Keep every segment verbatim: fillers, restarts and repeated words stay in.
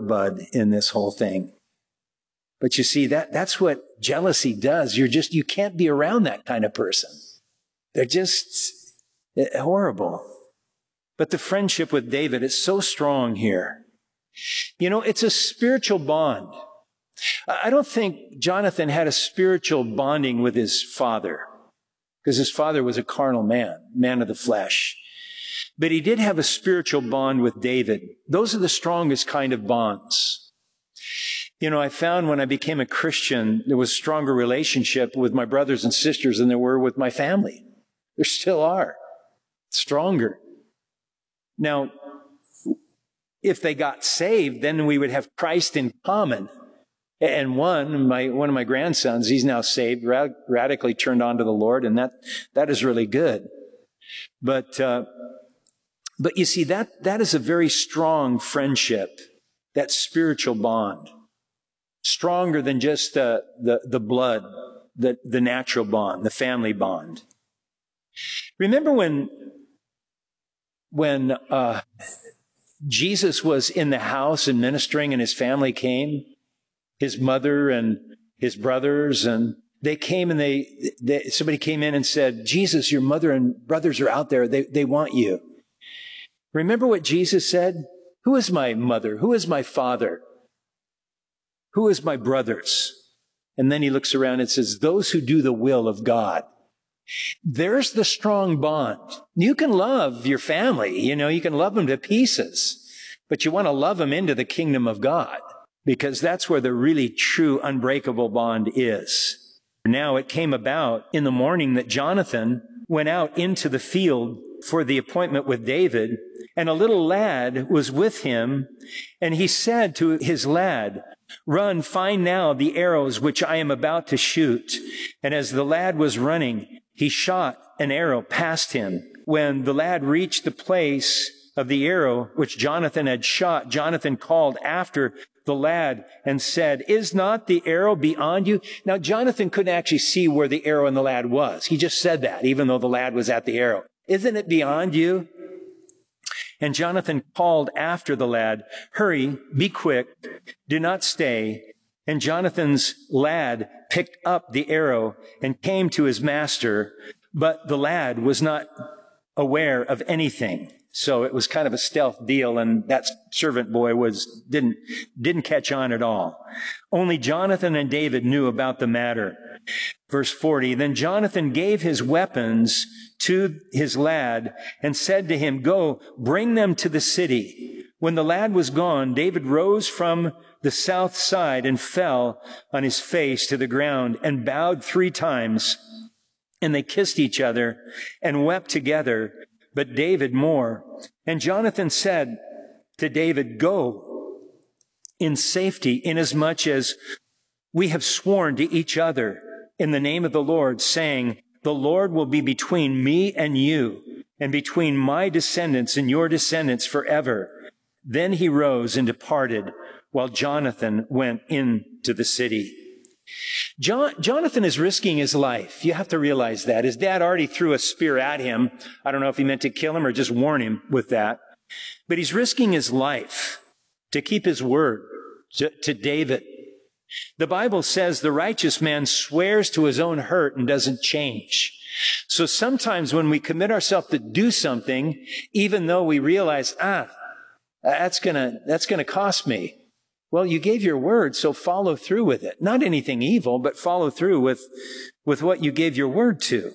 sport bud in this whole thing. But you see, that that's what jealousy does. You're just, you can't be around that kind of person. They're just horrible. But the friendship with David is so strong here. You know, it's a spiritual bond. I don't think Jonathan had a spiritual bonding with his father, because his father was a carnal man, man of the flesh. But he did have a spiritual bond with David. Those are the strongest kind of bonds. You know, I found when I became a Christian, there was a stronger relationship with my brothers and sisters than there were with my family. There still are. Stronger. Now, if they got saved, then we would have Christ in common. And one, my, one of my grandsons, he's now saved, rad- radically turned on to the Lord, and that, that is really good. But, uh, but you see, that, that is a very strong friendship, that spiritual bond. Stronger than just the, the, the blood, the, the natural bond, the family bond. Remember when, when, uh, Jesus was in the house and ministering and his family came? His mother and his brothers, and they came and they, they, somebody came in and said, Jesus, your mother and brothers are out there. They, they want you. Remember what Jesus said? Who is my mother? Who is my father? Who is my brothers? And then he looks around and says, those who do the will of God. There's the strong bond. You can love your family. You know, you can love them to pieces, but you want to love them into the kingdom of God. Because that's where the really true unbreakable bond is. Now it came about in the morning that Jonathan went out into the field for the appointment with David, and a little lad was with him, and he said to his lad, run, find now the arrows which I am about to shoot. And as the lad was running, he shot an arrow past him. When the lad reached the place of the arrow which Jonathan had shot, Jonathan called after the lad and said, is not the arrow beyond you? Now, Jonathan couldn't actually see where the arrow and the lad was. He just said that, even though the lad was at the arrow. Isn't it beyond you? And Jonathan called after the lad, hurry, be quick, do not stay. And Jonathan's lad picked up the arrow and came to his master, but the lad was not aware of anything. So it was kind of a stealth deal, and that servant boy was, didn't, didn't catch on at all. Only Jonathan and David knew about the matter. Verse forty, then Jonathan gave his weapons to his lad and said to him, go, bring them to the city. When the lad was gone, David rose from the south side and fell on his face to the ground and bowed three times. And they kissed each other and wept together, but David more. And Jonathan said to David, go in safety, inasmuch as we have sworn to each other in the name of the Lord, saying, the Lord will be between me and you, and between my descendants and your descendants forever. Then he rose and departed, while Jonathan went into the city. John, Jonathan is risking his life. You have to realize that. His dad already threw a spear at him. I don't know if he meant to kill him or just warn him with that. But he's risking his life to keep his word to, to David. The Bible says the righteous man swears to his own hurt and doesn't change. So sometimes when we commit ourselves to do something, even though we realize, ah, that's gonna, that's gonna cost me. Well, you gave your word, so follow through with it. Not anything evil, but follow through with, with what you gave your word to.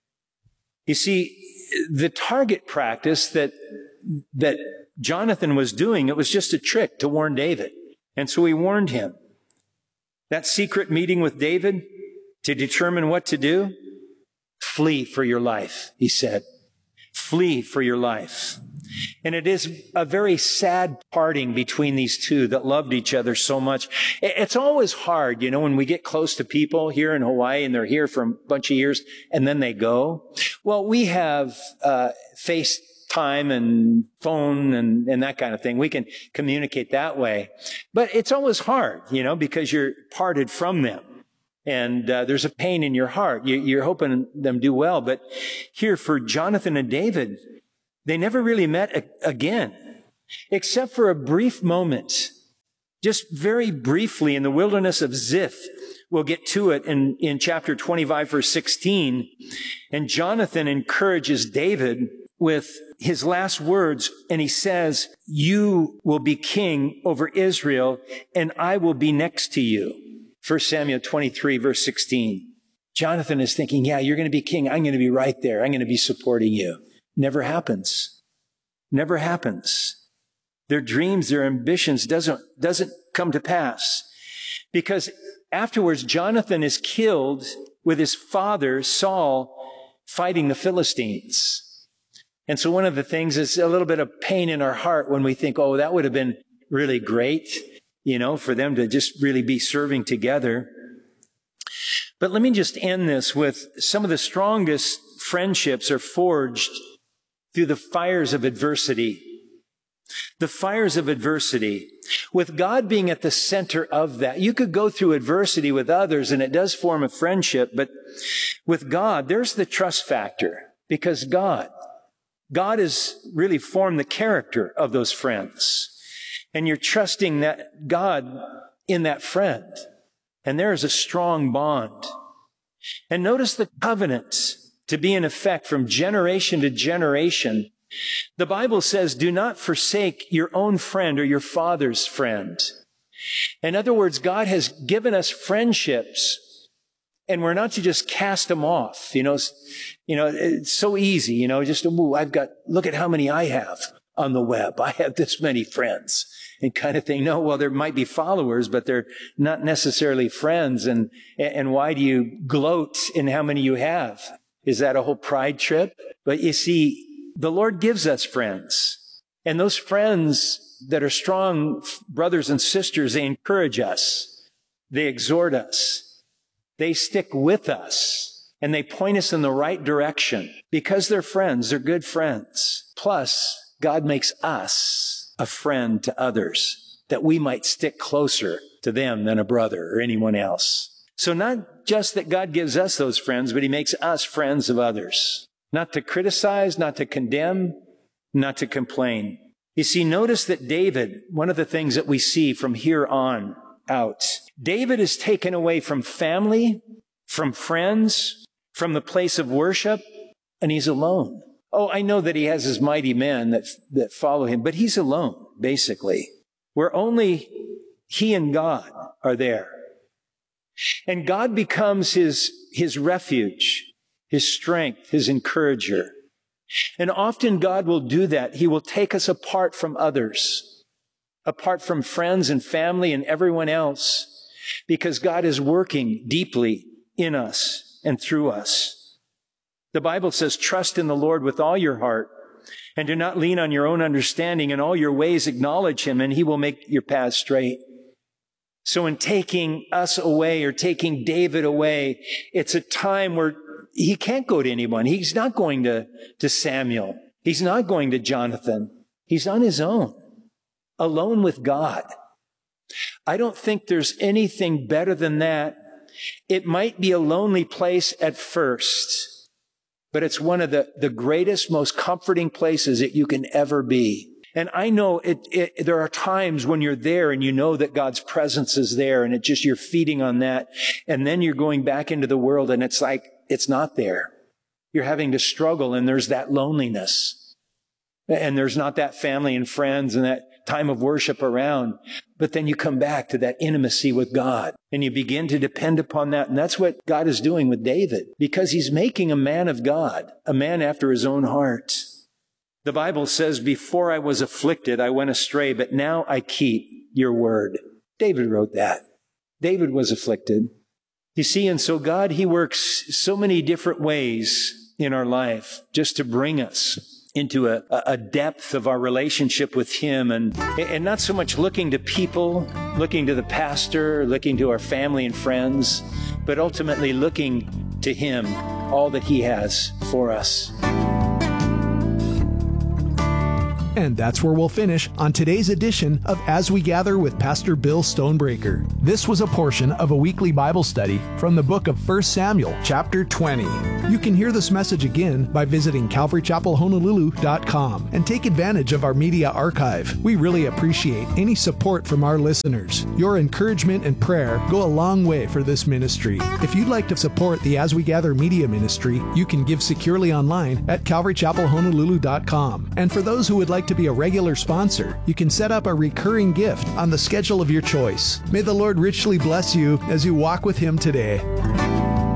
You see, the target practice that, that Jonathan was doing, it was just a trick to warn David. And so he warned him. That secret meeting with David to determine what to do, flee for your life, he said. Flee for your life. And it is a very sad parting between these two that loved each other so much. It's always hard, you know, when we get close to people here in Hawaii and they're here for a bunch of years and then they go. Well, we have uh FaceTime and phone and, and that kind of thing. We can communicate that way. But it's always hard, you know, because you're parted from them. And uh, there's a pain in your heart. You, you're hoping them do well. But here for Jonathan and David, they never really met a- again, except for a brief moment Just very briefly, in the wilderness of Ziph, we'll get to it in, in chapter twenty-five, verse sixteen. And Jonathan encourages David with his last words, and he says, you will be king over Israel, and I will be next to you. First Samuel twenty-three, verse sixteen. Jonathan is thinking, yeah, you're going to be king. I'm going to be right there. I'm going to be supporting you. Never happens. Never happens. Their dreams, their ambitions doesn't, doesn't come to pass. Because afterwards, Jonathan is killed with his father, Saul, fighting the Philistines. And so one of the things is a little bit of pain in our heart when we think, oh, that would have been really great, you know, for them to just really be serving together. But let me just end this with some of the strongest friendships are forged through the fires of adversity. The fires of adversity, with God being at the center of that. You could go through adversity with others and it does form a friendship, but with God, there's the trust factor because God, God has really formed the character of those friends. And you're trusting that God in that friend. And there is a strong bond. And notice the covenants to be in effect from generation to generation. The Bible says, do not forsake your own friend or your father's friend. In other words, God has given us friendships, and we're not to just cast them off. You know, you know, it's so easy, you know, just, ooh, I've got, look at how many I have on the web. I have this many friends and kind of thing. No, well, there might be followers, but they're not necessarily friends. And, and why do you gloat in how many you have? Is that a whole pride trip? But you see, the Lord gives us friends, and those friends that are strong brothers and sisters, they encourage us, they exhort us, they stick with us, and they point us in the right direction because they're friends, they're good friends. Plus, God makes us a friend to others that we might stick closer to them than a brother or anyone else. So not just that God gives us those friends, but he makes us friends of others. Not to criticize, not to condemn, not to complain. You see, notice that David, one of the things that we see from here on out, David is taken away from family, from friends, from the place of worship, and he's alone. Oh, I know that he has his mighty men that, that follow him, but he's alone, basically, where only he and God are there. And God becomes his, his refuge, his strength, his encourager. And often God will do that. He will take us apart from others, apart from friends and family and everyone else, because God is working deeply in us and through us. The Bible says, trust in the Lord with all your heart and do not lean on your own understanding. In all your ways acknowledge him and he will make your path straight. So in taking us away or taking David away, it's a time where he can't go to anyone. He's not going to, to Samuel. He's not going to Jonathan. He's on his own, alone with God. I don't think there's anything better than that. It might be a lonely place at first, but it's one of the, the greatest, most comforting places that you can ever be. And I know it, it, there are times when you're there and you know that God's presence is there and it just, you're feeding on that. And then you're going back into the world and it's like, it's not there. You're having to struggle and there's that loneliness. And there's not that family and friends and that time of worship around. But then you come back to that intimacy with God and you begin to depend upon that. And that's what God is doing with David because he's making a man of God, a man after his own heart. The Bible says, before I was afflicted, I went astray, but now I keep your word. David wrote that. David was afflicted. You see, and so God, he works so many different ways in our life just to bring us into a, a depth of our relationship with him and, and not so much looking to people, looking to the pastor, looking to our family and friends, but ultimately looking to him, all that he has for us. And that's where we'll finish on today's edition of As We Gather with Pastor Bill Stonebreaker. This was a portion of a weekly Bible study from the book of First Samuel, chapter twenty. You can hear this message again by visiting calvary chapel honolulu dot com and take advantage of our media archive. We really appreciate any support from our listeners. Your encouragement and prayer go a long way for this ministry. If you'd like to support the As We Gather media ministry, you can give securely online at calvary chapel honolulu dot com. And for those who would like to be a regular sponsor, you can set up a recurring gift on the schedule of your choice. May the Lord richly bless you as you walk with Him today.